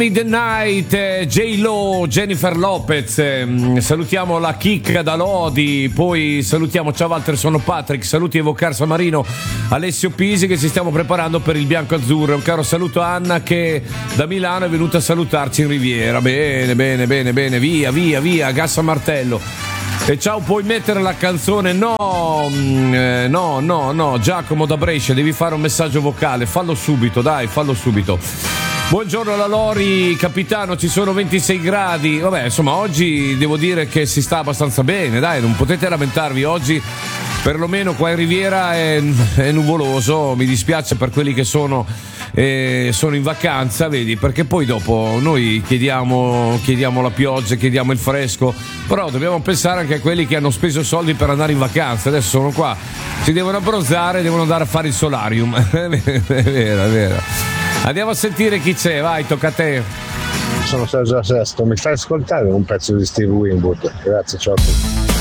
The Night, J-Lo, Jennifer Lopez, salutiamo la chicca da Lodi, poi salutiamo, ciao Walter, sono Patrick, saluti Evo Carsa Marino, Alessio Pisi che ci stiamo preparando per il bianco-azzurro, un caro saluto a Anna che da Milano è venuta a salutarci in Riviera, bene, via, gas a martello. E ciao, puoi mettere la canzone? No, Giacomo da Brescia, devi fare un messaggio vocale, fallo subito. Buongiorno alla Lori, capitano, ci sono 26 gradi. Vabbè, insomma, oggi devo dire che si sta abbastanza bene, dai, non potete lamentarvi. Oggi, perlomeno qua in Riviera, è nuvoloso. Mi dispiace per quelli che sono in vacanza, vedi, perché poi dopo noi chiediamo la pioggia, chiediamo il fresco, però dobbiamo pensare anche a quelli che hanno speso soldi per andare in vacanza. Adesso sono qua, si devono abbronzare, devono andare a fare il solarium. È vero. Andiamo a sentire chi c'è, vai, tocca a te. Sono Sergio Sesto, mi fai ascoltare un pezzo di Steve Winwood? Grazie, ciao a tutti.